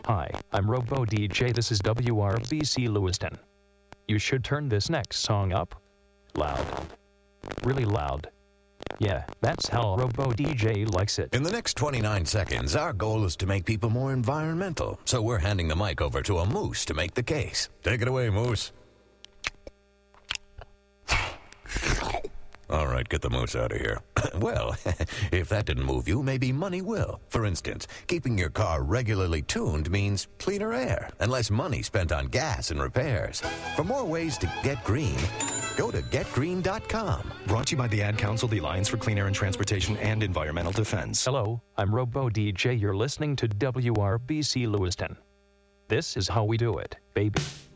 Hi, I'm Robo DJ. This is WRBC Lewiston. You should turn this next song up. Loud. Really loud. Yeah, that's how Robo DJ likes it. In the next 29 seconds, our goal is to make people more environmental. So we're handing the mic over to a moose to make the case. Take it away, Moose. All right, get the moose out of here. Well, if that didn't move you, maybe money will. For instance, keeping your car regularly tuned means cleaner air and less money spent on gas and repairs. For more ways to get green, go to getgreen.com. Brought to you by the Ad Council, the Alliance for Clean Air and Transportation, and Environmental Defense. Hello, I'm Robo DJ. You're listening to WRBC Lewiston. This is how we do it, baby.